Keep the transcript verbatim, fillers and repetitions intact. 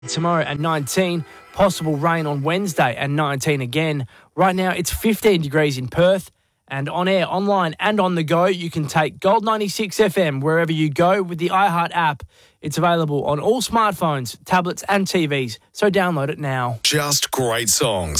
Tomorrow at nineteen, possible rain on Wednesday and nineteen again. Right now it's fifteen degrees in Perth, and on air, online and on the go, you can take Gold ninety-six F M wherever you go with the iHeart app. It's available on all smartphones, tablets and T Vs, so download it now. Just great songs.